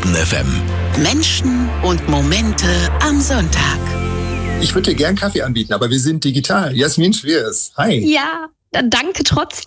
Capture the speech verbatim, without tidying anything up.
Baden F M. Menschen und Momente am Sonntag. Ich würde dir gern Kaffee anbieten, aber wir sind digital. Jasmin Schwers, hi. Ja, danke trotzdem.